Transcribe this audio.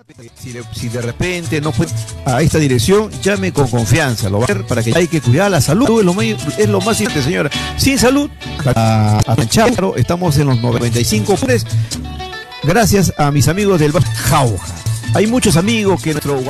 Si de repente no fue a esta dirección, llame con confianza. Lo va a hacer para que hay que cuidar la salud. Es lo más importante, señora. Sin salud, a Mancharo, estamos en los 95 puntos. Gracias a mis amigos del Jauja. Hay muchos amigos que nuestro